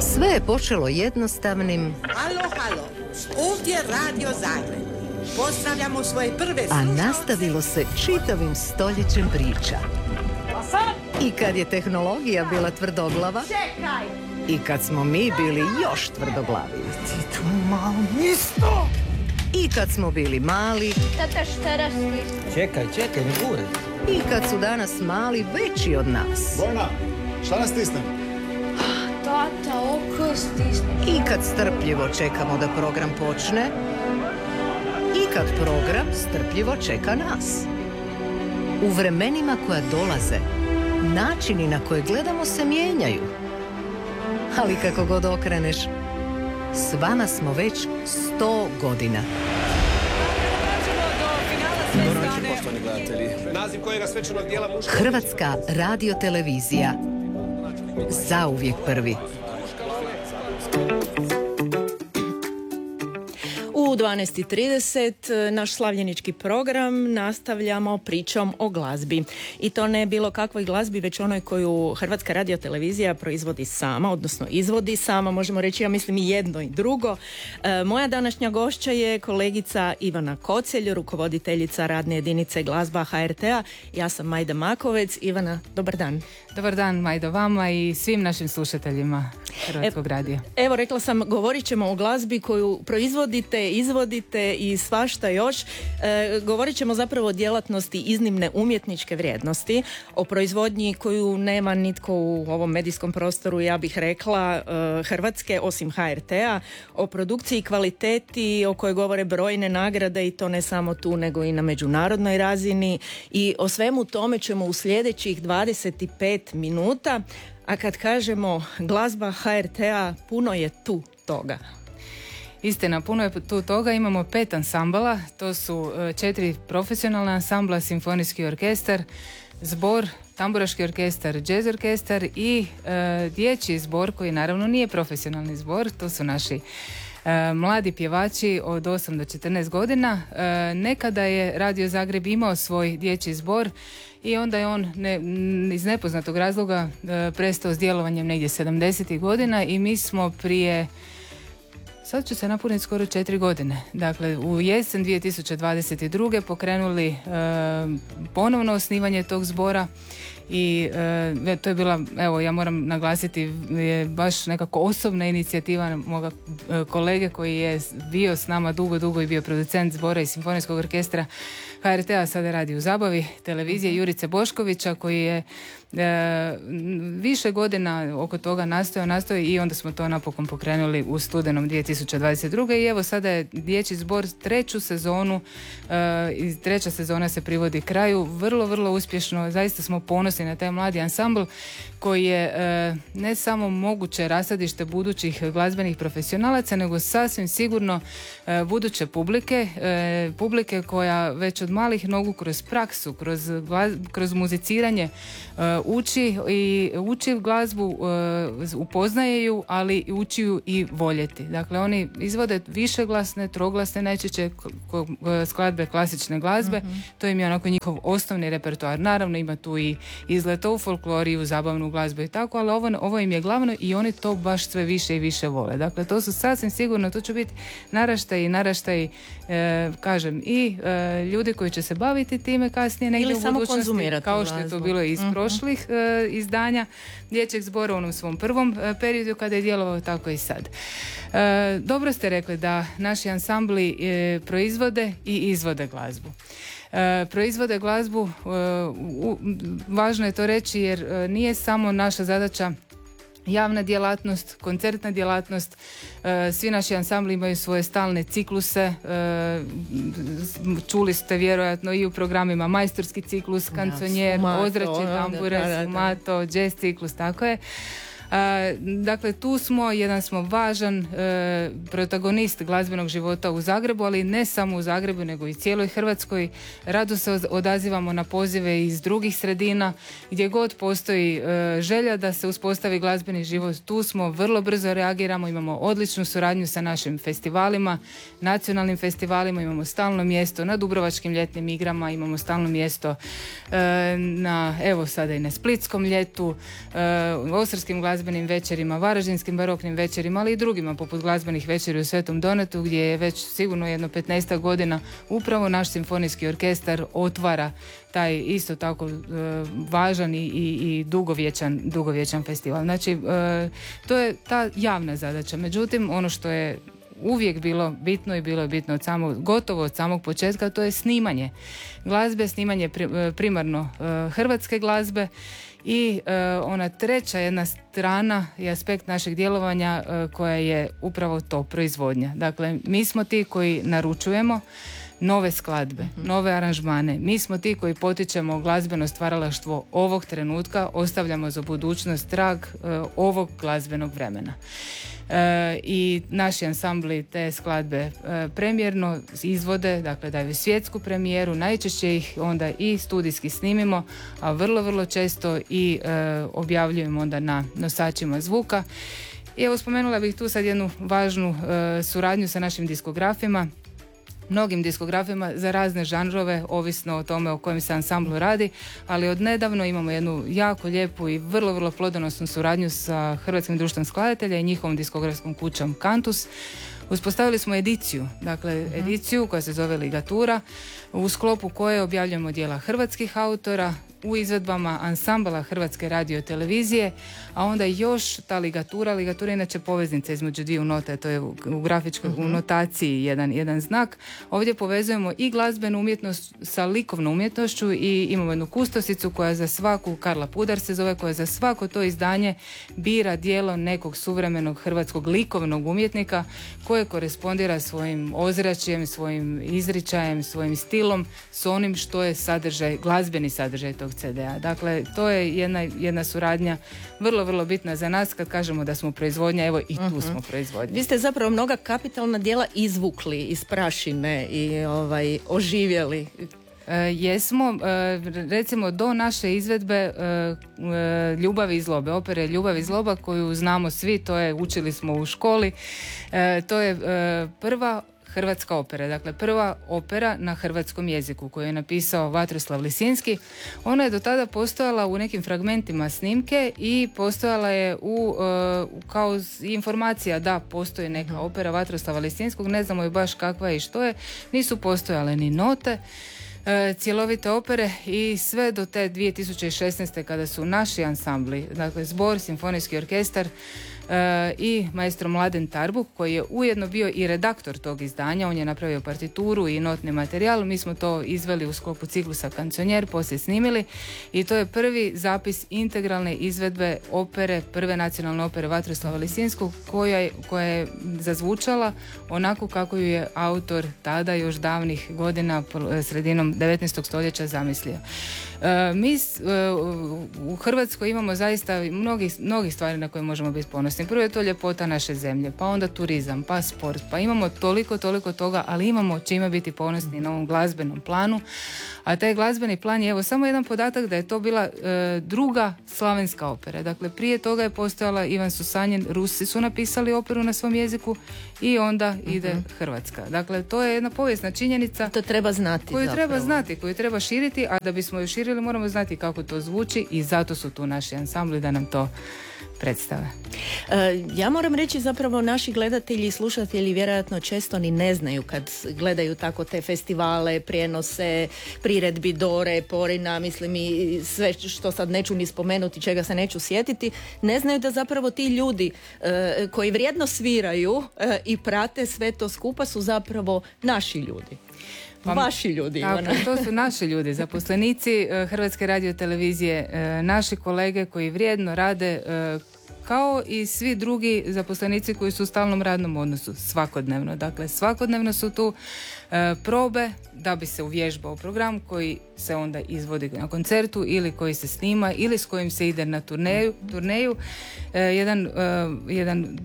Sve je počelo jednostavnim... Halo, ovdje Radio Zagreb. Pozdravljamo svoje prve slušalce. A nastavilo se čitavim stoljećem priča. I kad je tehnologija bila tvrdoglava... Čekaj! I kad smo mi bili još tvrdoglavi. Ti tu malo nisto! I kad smo bili mali... Tata, šta rasli? Čekaj, ne gure. I kad su danas mali veći od nas. Bojna, šta nas stisnem? Tata, oko stisne. I kad strpljivo čekamo da program počne. I kad program strpljivo čeka nas. U vremenima koja dolaze, načini na koje gledamo se mijenjaju. Ali kako god okreneš, s vama smo već 100 godina. Hrvatska radiotelevizija. Zauvijek prvi. U 12:30 naš slavljenički program nastavljamo pričom o glazbi. I to ne bilo kakvoj glazbi, već onoj koju Hrvatska radiotelevizija proizvodi sama, odnosno izvodi sama, možemo reći, ja mislim i jedno i drugo. Moja današnja gošća je kolegica Ivana Kocelj, rukovoditeljica radne jedinice glazba HRT-a. Ja sam Majda Makovec. Ivana, dobar dan. Dobar dan, Majdo, vama i svim našim slušateljima Hrvatskog radija. Evo, rekla sam, govorit ćemo o glazbi koju proizvodite, izvodite i svašta još. Govorit ćemo zapravo o djelatnosti iznimne umjetničke vrijednosti, o proizvodnji koju nema nitko u ovom medijskom prostoru, ja bih rekla, Hrvatske, osim HRT-a, o produkciji i kvaliteti o kojoj govore brojne nagrade, i to ne samo tu nego i na međunarodnoj razini, i o svemu tome ćemo u sljedećih 25 minuta. A kad kažemo glazba HRT-a, puno je tu toga. Istina, puno je tu toga. Imamo 5 ansambala, to su 4 profesionalna ansambla, simfonijski orkestar, zbor, tamburaški orkestar, jazz orkestar i dječji zbor koji naravno nije profesionalni zbor, to su naši mladi pjevači od 8 do 14 godina. Nekada je Radio Zagreb imao svoj dječji zbor i onda je on iz nepoznatog razloga prestao s djelovanjem negdje 70. godina i mi smo prije, sad će se napuniti skoro 4 godine. Dakle, u jesen 2022. pokrenuli ponovno osnivanje tog zbora i to je bila, evo, ja moram naglasiti, je baš nekako osobna inicijativa moga kolege koji je bio s nama dugo i bio producent zbora i simfonijskog orkestra HRT-a, sada radi u Zabavi televizije, Jurice Boškovića, koji je više godina oko toga nastojao i onda smo to napokon pokrenuli u studenom 2022. I evo sada je dječji zbor 3. sezonu i 3. sezona se privodi kraju, vrlo uspješno. Zaista smo ponosni na taj mladi ansambl koji je ne samo moguće rasadište budućih glazbenih profesionalaca, nego sasvim sigurno buduće publike koja već od malih nogu kroz praksu, kroz muziciranje uči glazbu, upoznaje ju, ali uči ju i voljeti. Dakle, oni izvode višeglasne, troglasne, najčešće skladbe klasične glazbe. To im je onako njihov osnovni repertoar. Naravno, ima tu i izleta u folkloriju, zabavnu glazbu i tako, ali ovo im je glavno i oni to baš sve više i više vole. Dakle, to su sasvim sigurno, to će biti naraštaj, kažem, i ljudi koji će se baviti time kasnije negdje u budućnosti, kao što je to bilo iz prošlih izdanja dječjeg zbora u onom svom prvom periodu kada je djelovao, tako i sad. Dobro ste rekli da naši ansambli proizvode i izvode glazbu. Proizvode glazbu, važno je to reći jer nije samo naša zadaća javna djelatnost, koncertna djelatnost, svi naši ansambli imaju svoje stalne cikluse, čuli ste vjerojatno i u programima majstorski ciklus, kanconjer, ozračje, tambure, sumato, jazz ciklus, tako je. Dakle, tu smo, jedan smo važan protagonist glazbenog života u Zagrebu, ali ne samo u Zagrebu, nego i cijeloj Hrvatskoj. Rado se odazivamo na pozive iz drugih sredina, gdje god postoji želja da se uspostavi glazbeni život. Tu smo, vrlo brzo reagiramo, imamo odličnu suradnju sa našim festivalima, nacionalnim festivalima, imamo stalno mjesto na Dubrovačkim ljetnim igrama, imamo stalno mjesto evo sada i na Splitskom ljetu, Osarskim glazbenim glazbenim večerima, varaždinskim baroknim večerima, ali i drugima poput glazbenih večeri u Svetom Donetu, gdje je već sigurno jedno 15 godina upravo naš simfonijski orkestar otvara taj isto tako važan i dugovječan festival. Znači, to je ta javna zadaća. Međutim, ono što je uvijek bilo bitno i bilo je bitno gotovo od samog početka, to je snimanje glazbe, snimanje primarno hrvatske glazbe i ona treća jedna strana i aspekt našeg djelovanja koja je upravo to, proizvodnja. Dakle, mi smo ti koji naručujemo nove skladbe, nove aranžmane. Mi smo ti koji potičemo glazbeno stvaralaštvo ovog trenutka, ostavljamo za budućnost trag ovog glazbenog vremena. I naši ansambli te skladbe premijerno izvode, dakle daju svjetsku premijeru, najčešće ih onda i studijski snimimo, a vrlo, vrlo često i objavljujemo onda na nosačima zvuka. I evo, spomenula bih tu sad jednu važnu suradnju sa našim diskografima, mnogim diskografima za razne žanrove, ovisno o tome o kojem se ansamblu radi, ali od nedavno imamo jednu jako lijepu i vrlo, vrlo plodonosnu suradnju sa Hrvatskim društvom skladatelja i njihovom diskografskom kućom Cantus. Uspostavili smo ediciju, dakle ediciju koja se zove Ligatura, u sklopu koje objavljujemo djela hrvatskih autora u izvedbama ansambala Hrvatske radiotelevizije, a onda još ta ligatura je inače poveznica između dviju nota, to je u grafičkoj u notaciji jedan znak. Ovdje povezujemo i glazbenu umjetnost sa likovnom umjetnošću i imamo jednu kustosicu koja za svaku, Karla Pudar se zove, koja za svako to izdanje bira djelo nekog suvremenog hrvatskog likovnog umjetnika koje korespondira svojim ozračjem, svojim izričajem, svojim stilom s onim što je sadržaj, glazbeni sadržaj tog CD-a. Dakle, to je jedna suradnja vrlo, vrlo bitna za nas kad kažemo da smo proizvodnja, evo i tu smo proizvodnja. Vi ste zapravo mnoga kapitalna djela izvukli iz prašine i oživjeli. Jesmo, recimo do naše izvedbe Ljubavi i zlobe, opere Ljubav i zloba koju znamo svi, to je, učili smo u školi, to je prva hrvatska opera, dakle prva opera na hrvatskom jeziku koju je napisao Vatroslav Lisinski. Ona je do tada postojala u nekim fragmentima snimke i postojala je kao informacija da postoji neka opera Vatroslava Lisinskog, ne znamo je baš kakva je i što je, nisu postojale ni note, cjelovite opere i sve do te 2016. kada su naši ansambli, dakle Zbor, Simfonijski orkestar i maestro Mladen Tarbuk, koji je ujedno bio i redaktor tog izdanja, on je napravio partituru i notni materijal, mi smo to izveli u sklopu ciklusa Kanconjer, poslije snimili i to je prvi zapis integralne izvedbe opere, prve nacionalne opere Vatroslava Lisinskog, koja je zazvučala onako kako ju je autor tada još davnih godina, sredinom 19. stoljeća zamislio. Mi u Hrvatskoj imamo zaista mnogi stvari na koje možemo biti ponosni. Prvo je to ljepota naše zemlje, pa onda turizam, pa sport, pa imamo toliko toga, ali imamo čime biti ponosni na ovom glazbenom planu. A taj glazbeni plan je, evo samo jedan podatak, da je to bila druga slavenska opera. Dakle, prije toga je postojala Ivan Susanjin, Rusi su napisali operu na svom jeziku i onda ide Hrvatska. Dakle, to je jedna povijesna činjenica. To treba znati koju treba znati, koju treba širiti, a da bismo ju širili moramo znati kako to zvuči i zato su tu naši ansambli da nam to predstave. Ja moram reći zapravo naši gledatelji i slušatelji vjerojatno često ni ne znaju kad gledaju tako te festivale, prijenose, priredbi Dore, Porina, mislim i sve što sad neću ni spomenuti, čega se neću sjetiti, ne znaju da zapravo ti ljudi koji vrijedno sviraju i prate sve to skupa su zapravo naši ljudi. Vaši ljudi. Tako, to su naši ljudi, zaposlenici Hrvatske radiotelevizije, naši kolege koji vrijedno rade kao i svi drugi zaposlenici koji su u stalnom radnom odnosu svakodnevno. Dakle, svakodnevno su tu probe da bi se uvježbao program koji se onda izvodi na koncertu ili koji se snima ili s kojim se ide na turneju. Jedan